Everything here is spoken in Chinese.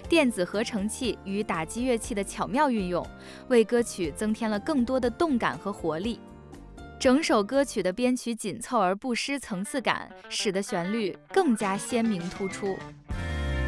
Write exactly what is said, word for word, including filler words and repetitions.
电子合成器与打击乐器的巧妙运用，为歌曲增添了更多的动感和活力。整首歌曲的编曲紧凑而不失层次感，使得旋律更加鲜明突出。